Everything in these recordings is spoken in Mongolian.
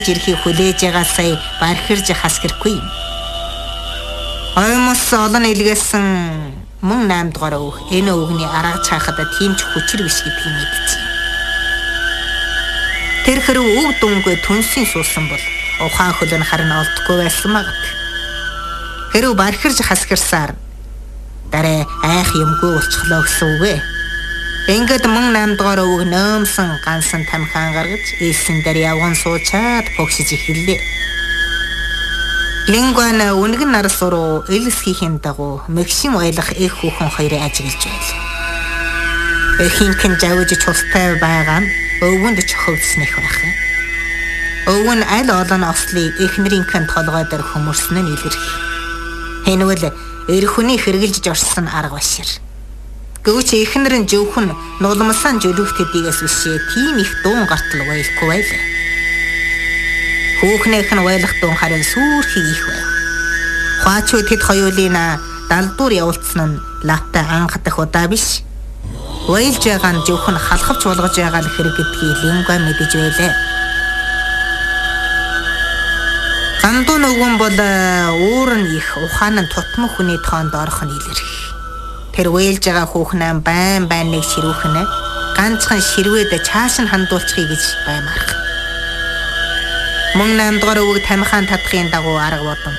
Жирхи хүлээж байгаа сая бархирж хас хэрэггүй юм. Оймос олон илгээсэн мөн 8 дугаар өөх энэ өвгний арга цаахад тийм ч хүчрэг биш гэдгийг мэдчихэв. Тэр хэрэг өв дүнгүй түнсийн суусан бол ухаан хөлн харин олдохгүй байсан магад. Хэрэг бархирж хас гэрсаар дараа айх юмгүй болчихлоо гэсэн үг ээ. Ингээд мөн 8 дугаар өвөг нөөмсөн гансан тамхиан гаргаж ийсэн дээр явган суучаад богсож эхэллээ. Лингуана үнэгэн нар суруу элсхийн дагуу мэгшин ойлгох их хүүхэн хоёрыг ажиглаж байлаа. Эхийнхэн жавж цустай байгаа нь өвгөнд чохогдснэх байх. Өвг нь аль олон ослыг эхнэрийнхэн толгой дээр хөмөрсөн нь илэрх. Хэнвэл эр хүний хэрглэж орсон арга башир. Гүч эхнэр нь зөвхөн нулимсан жөлөвт хэдийгээс бишээ тийм их дуун гартал байлгүй байлаа. Хүүхнийх нь байлах дуун харин сүрхий их байв. Хуачууд хэд хоёулын далдуур явуулсан нь лавтай анх дахь удаа биш. Байлж байгаа нь зөвхөн халахвч болгож байгаа л хэрэг гэдгийг Лингуа мэдэж байлаа. Гандуу нөгөн бол уур нь их ухаан нь тутмын хүний тоонд орох нь илэрх. Тэр вээлж байгаа хүүхнээ байн нэг ширүүхнэ ганцхан ширвэд чааш нь хандуулчихъя гэж баймарх. Мөн 8 дугаар өвөг тамхиан татхын дагуу арга бодон.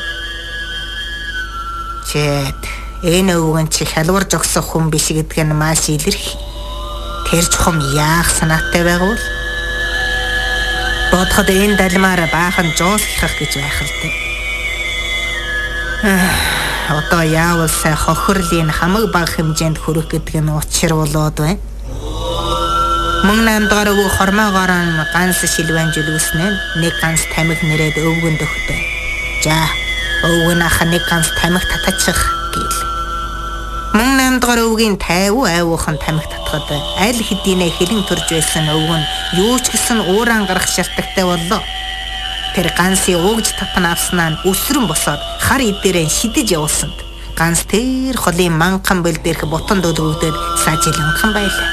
Чэт энэ өвгөн чи хялварж огсох хүн биш гэдг нь маш илэрх. Тэр чухам яах санаатай байгавал бодоход энэ далмаар баахан жоосхих гэж байх л дээ. Одоо яавал сай хохирлын хамаг бага хэмжээнд хүрэх гэдэг нь учир болоод байна. Мөн 8 дугаар өвөг хормоогоор нь ганц шилвэн жөлөөснөө нэг ганц тамхи нэрээд өвгөнд өгдөө. За өвгөн ах нэг ганц тамхи татачих гээл. Мөн 8 дугаар өвгийн 50 айвуухан тамхи татхад аль хэдийнэ хилэн төрж байсан өвгөн юу ч гэсэн ууран гарах шалтгатай боллоо. Тэр ганцыг угж татна авснаа өсрөн босоод хар идээрэн шидэж явуулсанд ганц тэр холын манхан бэл дээрх бутан дөлгөгдөд сажиланхан байлаа.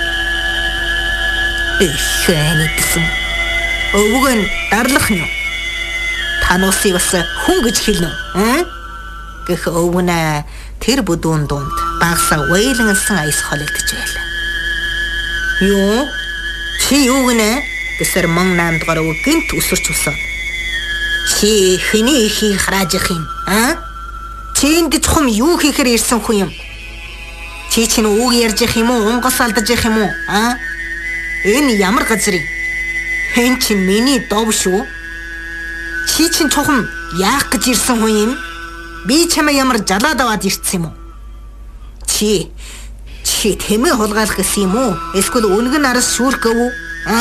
Эхэнийдсэн өвөг нь дарлах нь тануусыг бас хүн гэж хэлнэ гэх өвгнээ тэр бүдүүн дунд багсаа уйлансан айс холилдож байлаа. Юу чи юу гинэ гэсэр мөн 8 дугаар өвөг гинт өсөрч усаад чи хэний ихийг харааж их юм чи энд чухам юу хийхээр ирсэн хүн юм чи чинь үг ярьж их юм уу унгас алдаж их юм уу энэ ямар газар юм хэн чинь миний дов шүү чи чинь чухам яах гэж ирсэн хүн юм би чамаа ямар жалаад аваад ирсэн юм уу чи тэмээ хулгайлах гэсэн юм уу эсвэл үнгэн араас шүүрх гэв үү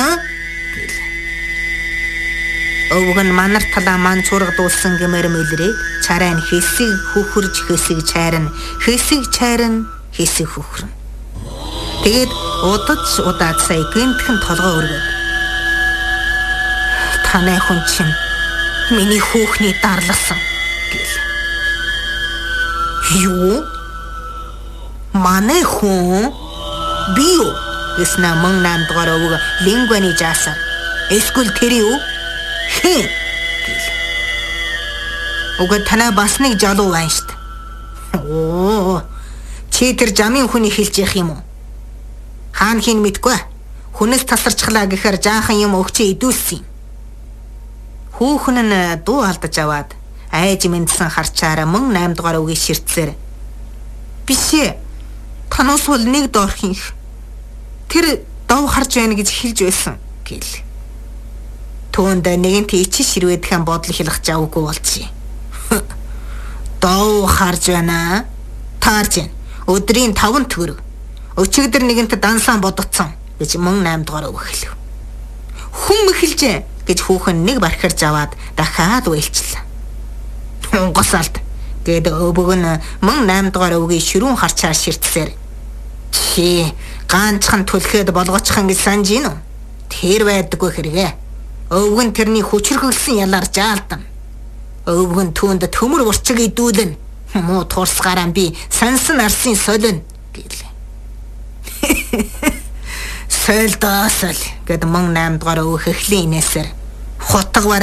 өвгөн манар талаа ман цургадуулсан гэмээр мэлрээд царай нь хэсэг хөхөрж хэсэг чайрн хэсэг чайрн хэсэг хөхрөн. Тэгээд удаад сая гинтхэн толгой өргөд. Танай хүн чинь миний хүүхний дарласан гэл. Юу? Манай хүн би юу? Гэснэ мөн 8 дугаар өвөг Лингуаны жаасаар эсвэл тэр юу? Хин гэл. Уг танаа бас нэг жалуу байна штт. Чи тэр жамын хүний хэлж явах юм уу? Хаан хин мэдгүй. Хүнээс тасарчлаа гэхээр жаахан юм өгчээ идүүлсэн. Хүүхэн нь дуу алдаж аваад айж мэдсэн харчаараа мөн 8 дугаар өвгийн ширтсээр бишээ. Танаас бол нэг доорх юм. Тэр дов харж байна гэж хэлж байсан гэл. Түүнд нэгэнт ичи ширвэдхэн бодол хэлэх завгүй болчихъя. Дов харж байна. Таарж байна. Өдрийн 5 төгрөг. Өчигдөр нэгэнт дансаан бодоцсон гэж мөн 8 дугаар өвөг хэлв. Хүн мэхэлжээ гэж хүүхэн нэг бархирж аваад дахиад уйлчлаа. Госаалт гэд өвөг нь мөн 8 дугаар өвгийн ширүүн харчаар ширтсээр чи ганцхан түлхээд болгочихын гэж санаж гин үү? Тэр байдаггүй хэрэгэ. Өвгөн тэрний хүчрхэлсэн ялаар жаалдан. Өвгөн түүнд төмөр урчиг идүүлэн муу туурсгараа би сансан арсын солино гэлээ. Сойлдоосол гэд мөн 8 дугаар өвөх эхлийн инээсээр хутга